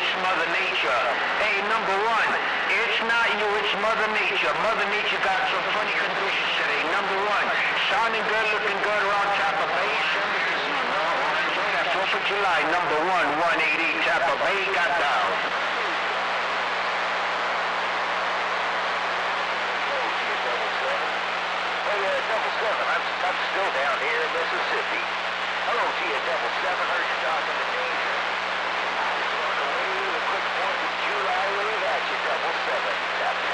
it's Mother Nature. Hey, number one, it's not you, it's Mother Nature. Mother Nature got some funny conditions today. Number one, sounding good, looking good around Tampa Bay. Enjoy that 4th of July. Number one, 180 Tampa Bay got down. Double 7, I'm still down here in Mississippi. Hello to you, Double 7, heard you talking to Danger. I just wanted to wave a quick 4th of July wave at you, Double 7.